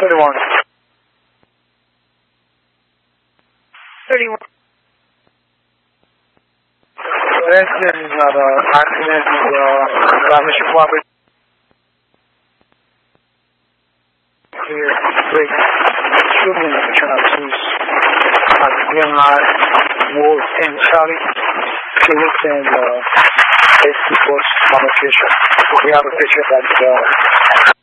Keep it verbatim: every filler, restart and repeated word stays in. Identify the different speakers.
Speaker 1: thirty-one.
Speaker 2: thirty-one.
Speaker 1: This is not an accident, it's a mission cooperative. Clear, break, shooting, chances, at green light, Wolf and Charlie, Felix and uh, S T Force on location. We have a picture that uh,